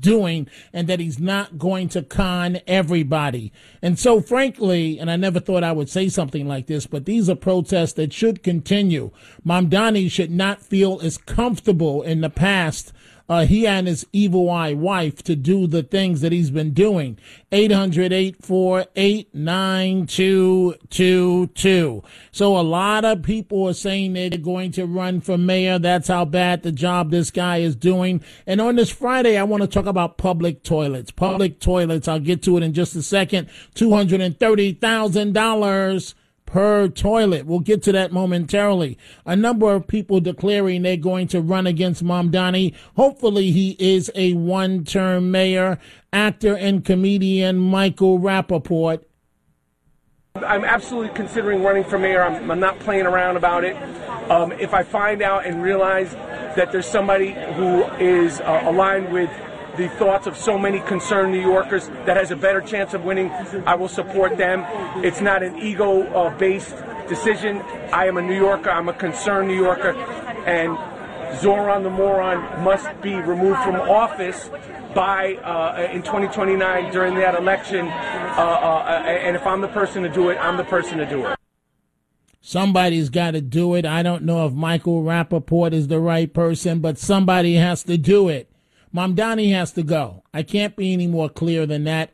doing and that he's not going to con everybody. And so, frankly, and I never thought I would say something like this, but these are protests that should continue. Mamdani should not feel as comfortable in the past he and his evil eye wife to do the things that he's been doing. 800-848-9222. So a lot of people are saying they're going to run for mayor. That's how bad the job this guy is doing. And on this Friday, I want to talk about public toilets. Public toilets, I'll get to it in just a second. $230,000 per toilet. We'll get to that momentarily. A number of people declaring they're going to run against Mamdani. Hopefully he is a one-term mayor. Actor and comedian Michael Rappaport. I'm absolutely considering running for mayor. I'm not playing around about it. If I find out and realize that there's somebody who is aligned with the thoughts of so many concerned New Yorkers that has a better chance of winning, I will support them. It's not an ego-based decision. I am a New Yorker. I'm a concerned New Yorker. And Zoran the moron must be removed from office by in 2029 during that election. And if I'm the person to do it, I'm the person to do it. Somebody's got to do it. I don't know if Michael Rappaport is the right person, but somebody has to do it. Mamdani has to go. I can't be any more clear than that.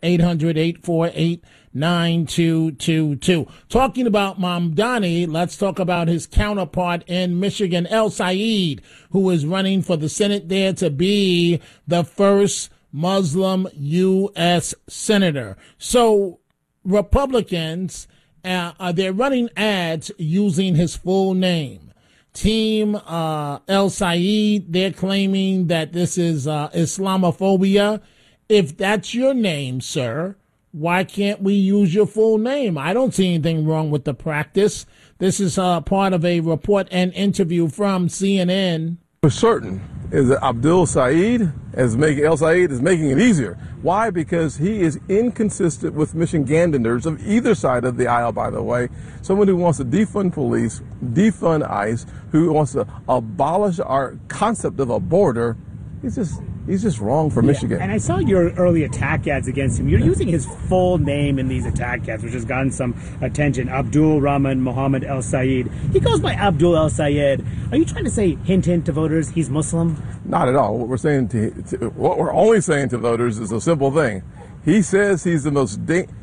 800-848-9222. Talking about Mamdani, let's talk about his counterpart in Michigan, El Sayed, who is running for the Senate there to be the first Muslim U.S. senator. So Republicans, they're running ads using his full name. Team El Sayed, they're claiming that this is Islamophobia. If that's your name, sir, why can't we use your full name? I don't see anything wrong with the practice. This is part of a report and interview from CNN. For certain is that Abdul Saeed El Sayed is making it easier. Why? Because he is inconsistent with Michiganders of either side of the aisle, by the way. Someone who wants to defund police, defund ICE, who wants to abolish our concept of a border. He's just wrong for Michigan. And I saw your early attack ads against him. You're using his full name in these attack ads, which has gotten some attention. Abdul Rahman Mohammed El Sayed. He goes by Abdul El Sayed. Are you trying to say, hint, hint to voters, he's Muslim? Not at all. What we're saying what we're only saying to voters is a simple thing. He says he's the most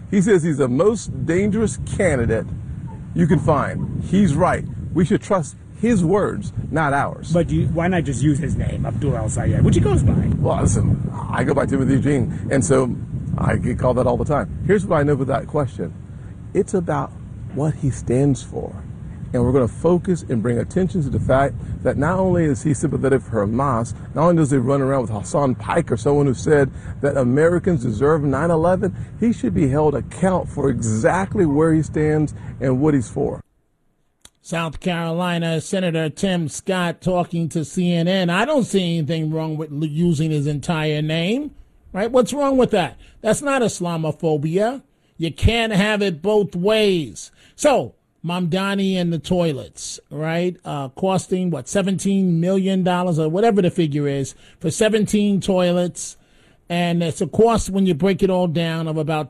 dangerous candidate you can find. He's right. We should trust his words, not ours. But why not just use his name, Abdul El Sayed, which he goes by? Well, listen, I go by Timothy Eugene, and so I get called that all the time. Here's what I know without question. It's about what he stands for. And we're going to focus and bring attention to the fact that not only is he sympathetic for Hamas, not only does he run around with Hassan Piker, someone who said that Americans deserve 9/11, he should be held account for exactly where he stands and what he's for. South Carolina Senator Tim Scott talking to CNN. I don't see anything wrong with using his entire name, right? What's wrong with that? That's not Islamophobia. You can't have it both ways. So, Mamdani and the toilets, right? Costing, $17 million or whatever the figure is for 17 toilets. And it's a cost, when you break it all down, of about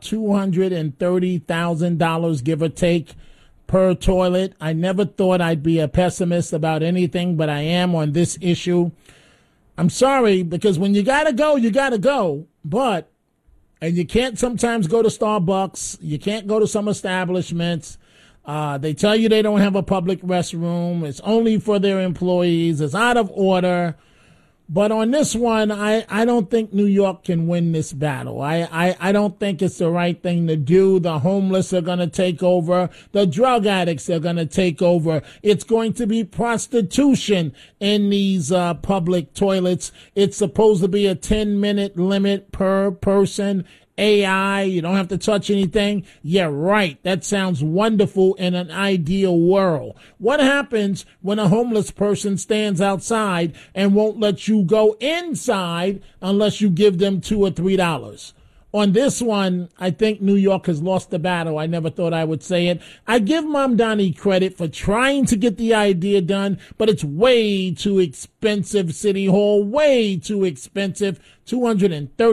$230,000, give or take, per toilet. I never thought I'd be a pessimist about anything, but I am on this issue. I'm sorry, because when you gotta go, you gotta go. And you can't sometimes go to Starbucks. You can't go to some establishments. They tell you they don't have a public restroom. It's only for their employees. It's out of order. But on this one, I don't think New York can win this battle. I don't think it's the right thing to do. The homeless are going to take over. The drug addicts are going to take over. It's going to be prostitution in these public toilets. It's supposed to be a 10-minute limit per person. AI, you don't have to touch anything. Yeah, right. That sounds wonderful in an ideal world. What happens when a homeless person stands outside and won't let you go inside unless you give them $2 or $3? on this one, I think New York has lost the battle. I never thought I would say it. I give Mamdani credit for trying to get the idea done, but it's way too expensive, City Hall, way too expensive. $230